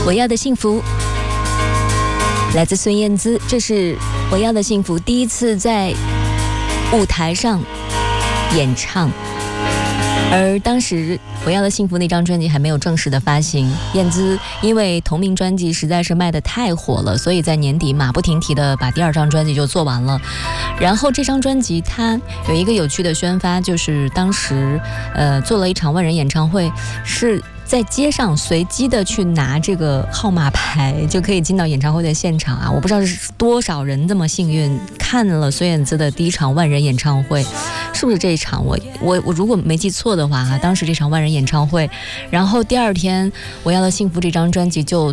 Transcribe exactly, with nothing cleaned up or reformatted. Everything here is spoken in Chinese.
我要的幸福来自孙燕姿，这是我要的幸福第一次在舞台上演唱，而当时我要的幸福那张专辑还没有正式的发行，燕姿因为同名专辑实在是卖得太火了，所以在年底马不停蹄的把第二张专辑就做完了。然后这张专辑它有一个有趣的宣发，就是当时呃做了一场万人演唱会，是在街上随机的去拿这个号码牌就可以进到演唱会的现场啊！我不知道是多少人这么幸运看了孙燕姿的第一场万人演唱会，是不是这一场？我我我如果没记错的话啊，当时这场万人演唱会，然后第二天我要的幸福这张专辑就